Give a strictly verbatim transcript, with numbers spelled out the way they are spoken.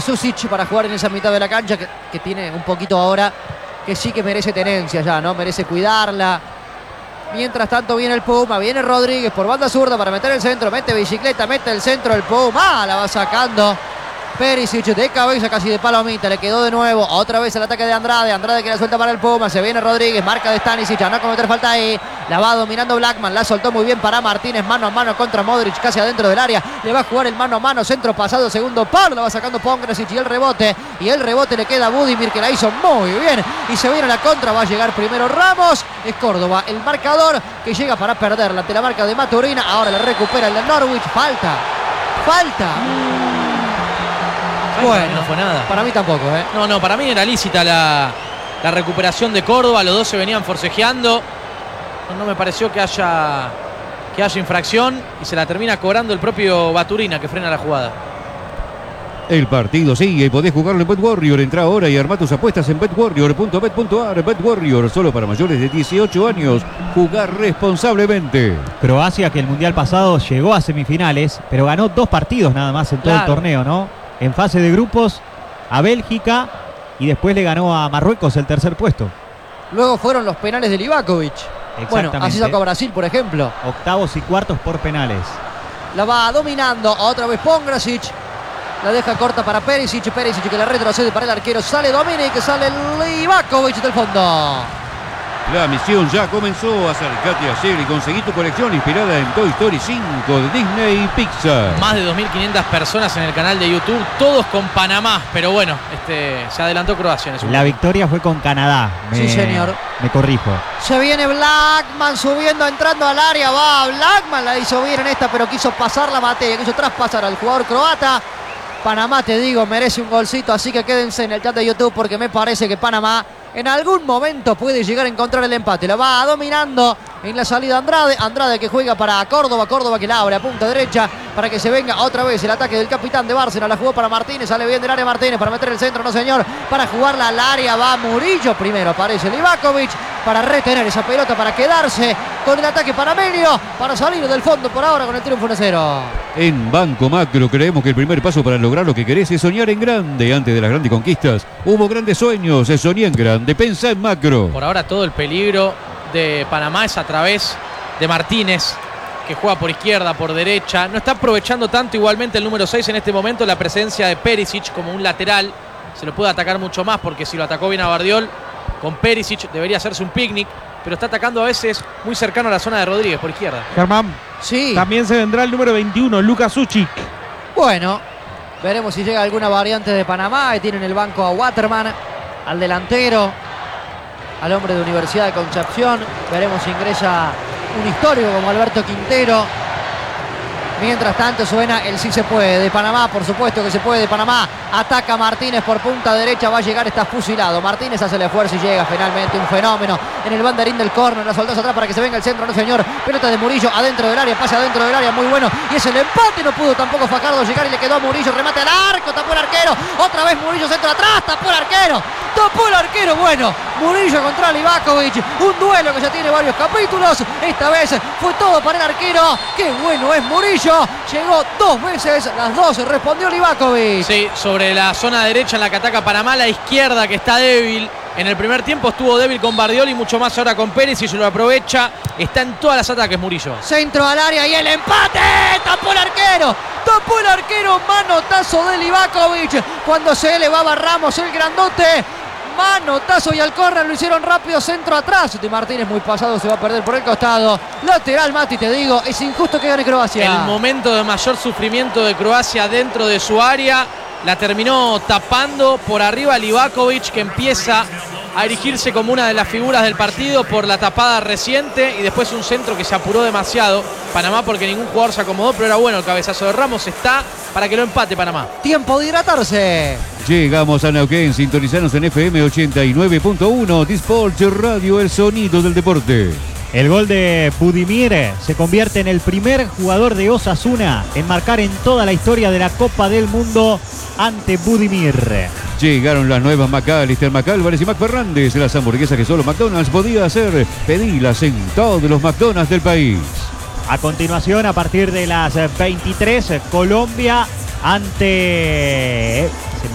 Susic para jugar en esa mitad de la cancha que, que tiene un poquito ahora, que sí que merece tenencia ya, ¿no? Merece cuidarla. Mientras tanto viene el Puma, viene Rodríguez por banda zurda para meter el centro, mete bicicleta, mete el centro el Puma, la va sacando Perisic de cabeza, casi de palomita, le quedó de nuevo, otra vez el ataque de Andrade, Andrade que la suelta para el Puma, se viene Rodríguez, marca de Stanisic, a no cometer falta ahí, la va dominando Blackman, la soltó muy bien para Martínez, mano a mano contra Modric, casi adentro del área, le va a jugar el mano a mano, centro pasado, segundo palo, la va sacando Pongracic y el rebote, y el rebote le queda a Budimir que la hizo muy bien, y se viene la contra, va a llegar primero Ramos, es Córdoba el marcador que llega para perderla ante la marca de Maturina, ahora la recupera el de Norwich, falta, falta. Bueno, no fue nada. Para mí tampoco, ¿eh? No, no, para mí era lícita la, la recuperación de Córdoba. Los dos se venían forcejeando. No, no me pareció que haya, que haya infracción. Y se la termina cobrando el propio Baturina, que frena la jugada. El partido sigue y podés jugarlo en BetWarrior. Entra ahora y arma tus apuestas en bet warrior punto bet punto a r. BetWarrior, solo para mayores de dieciocho años. Jugar responsablemente. Croacia, que el Mundial pasado llegó a semifinales, pero ganó dos partidos nada más en todo Claro. el torneo, ¿no? En fase de grupos a Bélgica y después le ganó a Marruecos el tercer puesto. Luego fueron los penales de Livakovic. Bueno, así sacó a Brasil, por ejemplo. Octavos y cuartos por penales. La va dominando otra vez Pongracic. La deja corta para Perisic. Perisic que la retrocede para el arquero. Sale Dominic, sale Livakovic del fondo. La misión ya comenzó. Acercate a Shell y conseguí tu colección inspirada en Toy Story cinco de Disney y Pixar. Más de dos mil quinientas personas en el canal de YouTube, todos con Panamá. Pero bueno, este, se adelantó Croacia en ese La momento. victoria fue con Canadá. Me, Sí, señor. Me corrijo. Se viene Blackman subiendo, entrando al área. Va Blackman, la hizo bien en esta, pero quiso pasar la materia, quiso traspasar al jugador croata. Panamá, te digo, merece un golcito, así que quédense en el chat de YouTube porque me parece que Panamá en algún momento puede llegar a encontrar el empate. La va dominando en la salida Andrade. Andrade que juega para Córdoba. Córdoba que la abre a punta derecha para que se venga otra vez el ataque del capitán de Bárcena. La jugó para Martínez. Sale bien del área Martínez para meter el centro. No, señor. Para jugarla al área va Murillo. Primero aparece Livakovic para retener esa pelota, para quedarse con el ataque panameño, para salir del fondo por ahora con el triunfo uno a cero. En Banco Macro creemos que el primer paso para lograr lo que querés es soñar en grande. Antes de las grandes conquistas hubo grandes sueños. Se soñé en grande. Pensá en macro. Por ahora todo el peligro de Panamá es a través de Martínez, que juega por izquierda, por derecha. No está aprovechando tanto igualmente el número seis en este momento, la presencia de Perisic como un lateral. Se lo puede atacar mucho más porque si lo atacó bien a Bardiol, con Perisic debería hacerse un picnic, pero está atacando a veces muy cercano a la zona de Rodríguez por izquierda. Germán, Sí. también se vendrá el número veintiuno, Lucas Suchik. Bueno, veremos si llega alguna variante de Panamá. Y tienen el banco a Waterman, al delantero, al hombre de Universidad de Concepción. Veremos si ingresa un histórico como Alberto Quintero. Mientras tanto suena el sí se puede de Panamá, por supuesto que se puede de Panamá. Ataca Martínez por punta derecha, va a llegar, está fusilado. Martínez hace el esfuerzo y llega finalmente, un fenómeno en el banderín del córner. La soltás atrás para que se venga el centro, no señor. Pelota de Murillo adentro del área, pase adentro del área, muy bueno. Y es el empate, no pudo tampoco Fajardo llegar y le quedó a Murillo. Remate al arco, tapó el arquero. Otra vez Murillo, centro atrás, tapó el arquero. Tapó el arquero, bueno. Murillo contra Livakovic, un duelo que ya tiene varios capítulos. Esta vez fue todo para el arquero. Qué bueno es Murillo. Llegó dos veces, las dos respondió Livakovic. Sí, sobre la zona derecha en la que ataca Panamá, la izquierda que está débil. En el primer tiempo estuvo débil con Bardiol y mucho más ahora con Pérez y se lo aprovecha. Está en todas las ataques Murillo. Centro al área y el empate. Tapó el arquero. Tapó el arquero. Manotazo de Livakovic. Cuando se elevaba Ramos, el grandote. Manotazo y al córner lo hicieron rápido, centro atrás. De Martínez muy pasado, se va a perder por el costado. Lateral, Mati, te digo, es injusto que gane Croacia. El momento de mayor sufrimiento de Croacia dentro de su área. La terminó tapando por arriba Livakovic, que empieza a erigirse como una de las figuras del partido por la tapada reciente y después un centro que se apuró demasiado Panamá porque ningún jugador se acomodó, pero era bueno el cabezazo de Ramos, está para que lo empate Panamá. Tiempo de hidratarse. Llegamos a Neuquén, sintonizanos en F M ochenta y nueve punto uno, Disport Radio, el sonido del deporte. El gol de Budimir se convierte en el primer jugador de Osasuna en marcar en toda la historia de la Copa del Mundo ante Budimir. Llegaron las nuevas McAllister, McAlvarez y McFernández, las hamburguesas que solo McDonald's podía hacer. Pedilas en todos los McDonald's del país. A continuación, a partir de las veintitrés, Colombia ante...